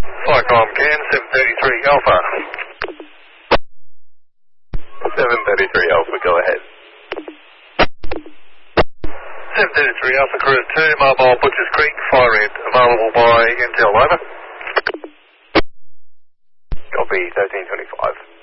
Flycom Can 733 Alpha. 733 Alpha, go ahead. 733 Alpha Cruise 2, Mobile Butchers Creek, fire end available by Intel, over. Copy, 1325.